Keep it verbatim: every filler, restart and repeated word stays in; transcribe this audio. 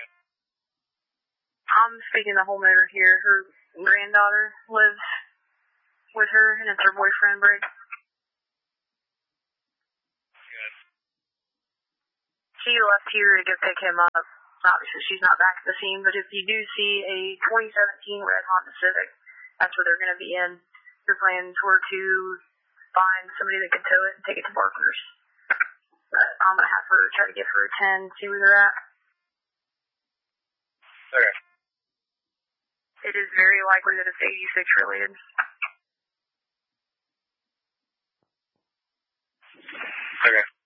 I'm speaking to Homeowner here. Her granddaughter lives with her, and it's her boyfriend, Brick. Good. She left here to go pick him up. Obviously, she's not back at the scene, but if you do see a twenty seventeen red Honda Civic, that's where they're going to be in. Their plans were to find somebody that could tow it and take it to Barker's. But I'm going to have her try to give her a ten, see where they're at. Okay. It is very likely that it's eighty-six related. Okay.